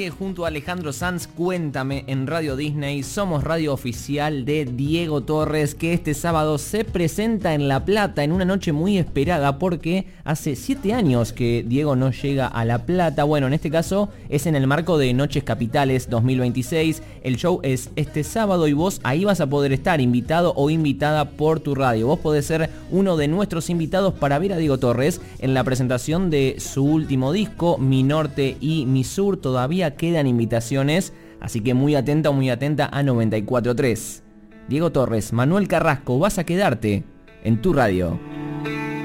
sigue junto a Alejandro Sanz, Cuéntame en Radio Disney. Somos radio oficial de Diego Torres, que este sábado se presenta en La Plata en una noche muy esperada porque hace 7 años que Diego no llega a La Plata. Bueno, en este caso es en el marco de Noches Capitales 2026. El show es este sábado y vos ahí vas a poder estar invitado o invitada por tu radio. Vos podés ser uno de nuestros invitados para ver a Diego Torres en la presentación de su último disco, Mi Norte y Mi Sur. Todavía quedan invitaciones, así que muy atenta o muy atenta a 94.3. Diego Torres, Manuel Carrasco, vas a quedarte en tu radio.